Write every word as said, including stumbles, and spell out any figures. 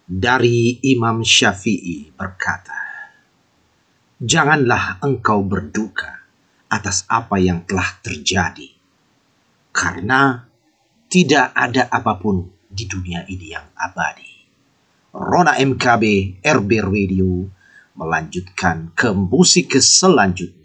Dari Imam Syafi'i berkata, "Janganlah engkau berduka atas apa yang telah terjadi, karena tidak ada apapun di dunia ini yang abadi." Rona M K B R B Radio melanjutkan ke musik selanjutnya.